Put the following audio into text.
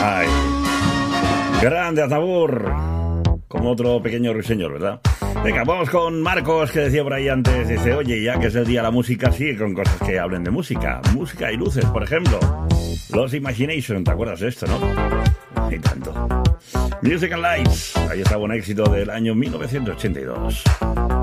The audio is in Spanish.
Ay, grande Aznavour. Como otro pequeño ruiseñor, ¿verdad? Venga, vamos con Marcos, que decía por ahí antes, dice, oye, ya que es el día de la música, sigue con cosas que hablen de música. Música y luces, por ejemplo. Los Imagination, ¿te acuerdas de esto, no? Ni tanto. Music and Lights, ahí está un éxito del año 1982.